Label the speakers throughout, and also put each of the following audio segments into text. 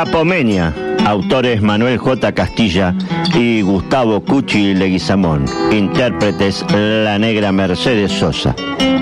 Speaker 1: Apomenia, autores Manuel J. Castilla y Gustavo Cuchi Leguizamón, intérpretes la negra Mercedes Sosa.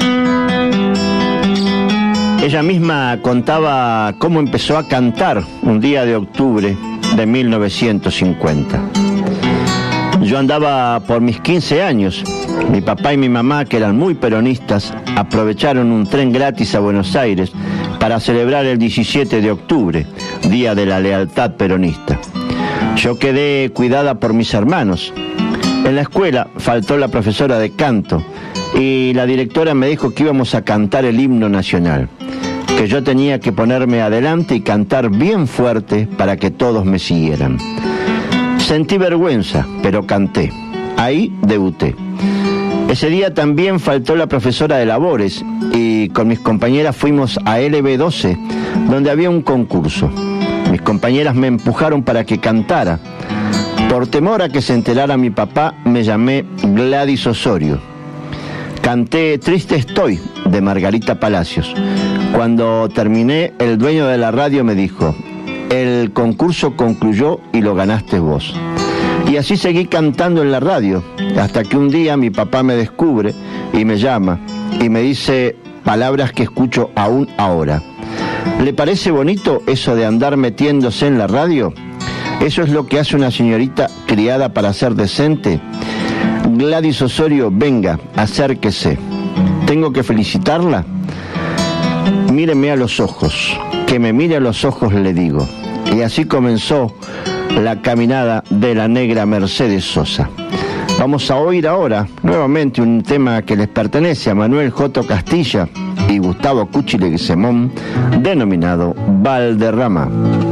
Speaker 1: Ella misma contaba cómo empezó a cantar un día de octubre de 1950. Yo andaba por mis 15 años. Mi papá y mi mamá, que eran muy peronistas, aprovecharon un tren gratis a Buenos Aires para celebrar el 17 de octubre, Día de la Lealtad Peronista. Yo quedé cuidada por mis hermanos. En la escuela faltó la profesora de canto y la directora me dijo que íbamos a cantar el himno nacional, que yo tenía que ponerme adelante y cantar bien fuerte para que todos me siguieran. Sentí vergüenza, pero canté. Ahí debuté. Ese día también faltó la profesora de labores y con mis compañeras fuimos a LB12, donde había un concurso. Mis compañeras me empujaron para que cantara. Por temor a que se enterara mi papá, me llamé Gladys Osorio. Canté Triste Estoy, de Margarita Palacios. Cuando terminé, el dueño de la radio me dijo: el concurso concluyó y lo ganaste vos. Y así seguí cantando en la radio, hasta que un día mi papá me descubre y me llama y me dice palabras que escucho aún ahora. ¿Le parece bonito eso de andar metiéndose en la radio? ¿Eso es lo que hace una señorita criada para ser decente? Gladys Osorio, venga, acérquese. ¿Tengo que felicitarla? Míreme a los ojos, que me mire a los ojos, le digo. Y así comenzó la caminada de la negra Mercedes Sosa. Vamos a oír ahora nuevamente un tema que les pertenece a Manuel J. Castilla y Gustavo Cuchi Leguizamón, denominado Valderrama.